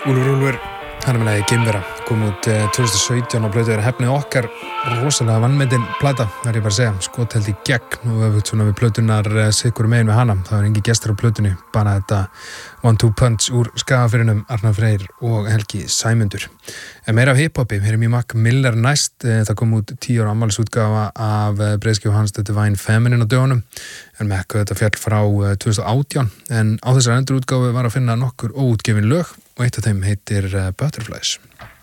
Úlfur, hann með lagi Geimvera, kom út 2017 á plötu Hefnið okkar, rosalega vannmetin plata, verð ég bara að segja, skotheld í gegn og við svona við plötunar sikur megin við hana, það var engi gestur á plötunni, bara þetta 1-2 punch úr Skagafirðinum, Arnar Freyr og Helgi Sæmundur. En meira af hiphopi, hér Mac Miller næst, það kom út 10 ára afmælisútgáfa af breiðskífu hans The Divine Feminine á dögunum, en Mac þetta fjall frá 2018, en á þessar endurútgáfu var að finna nokkur óútgefin lög og eitt af þeim heitir Butterflies.